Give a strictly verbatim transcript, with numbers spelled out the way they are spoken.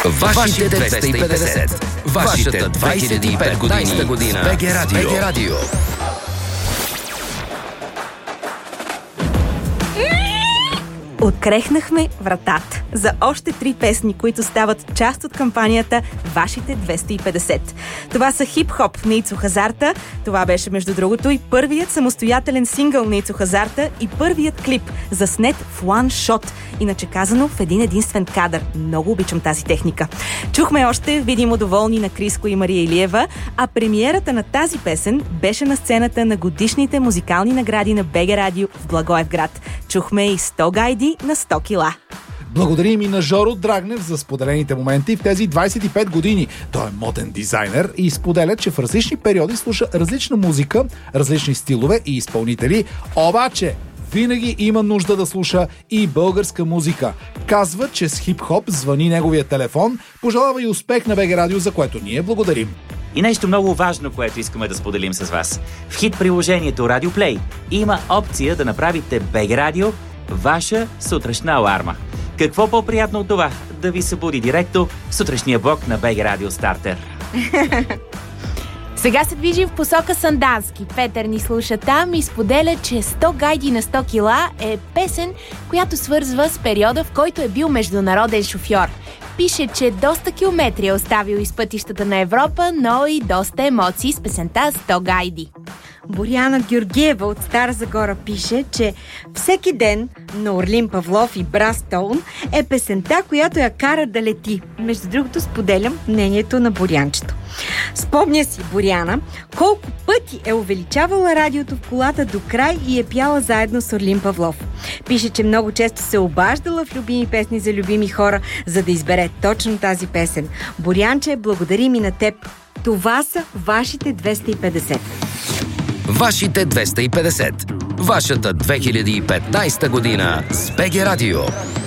Вашите двеста и петдесет. Вашата две хиляди и петнадесета година. БГ Радио. БГ Радио. Открехнахме вратата за още три песни, които стават част от кампанията Вашите двеста и петдесет. Това са хип-хоп на Ицо Хазарта. Това беше, между другото, и първият самостоятелен сингъл на Ицо Хазарта и първият клип, заснет в one shot. Иначе казано, в един единствен кадър. Много обичам тази техника. Чухме още видимо доволни на Криско и Мария Илиева, а премиерата на тази песен беше на сцената на годишните музикални награди на БГ Радио в Благоевград. Чухме и сто гайди на сто кила. Благодарим и на Жоро Драгнев за споделените моменти в тези двадесет и пет години. Той е моден дизайнер и споделя, че в различни периоди слуша различна музика, различни стилове и изпълнители, обаче винаги има нужда да слуша и българска музика. Казва, че с хип-хоп звъни неговия телефон, пожелава и успех на БГ Радио, за което ние благодарим. И нещо много важно, което искаме да споделим с вас. В хит приложението Radio Play има опция да направите БГ Радио ваша сутрешна аларма. Какво по-приятно от това? Да ви събуди директно в сутрешния блок на БГ Радио Стартер. Сега се движим в посока Сандански. Петър ни слуша там и споделя, че сто гайди на сто кила е песен, която свързва с периода, в който е бил международен шофьор. Пише, че доста километри е оставил из пътищата на Европа, но и доста емоции с песента сто гайди. Боряна Георгиева от Стара Загора пише, че всеки ден на Орлин Павлов и Брас Стоун е песента, която я кара да лети. Между другото, споделям мнението на Борянчето. Спомня си Боряна колко пъти е увеличавала радиото в колата до край и е пяла заедно с Орлин Павлов. Пише, че много често се обаждала в любими песни за любими хора, за да избере точно тази песен. Борянче, благодарим и на теб. Това са вашите двеста и петдесет. Вашите двеста и петдесет. Вашата две хиляди и петнадесета година с БГ Радио.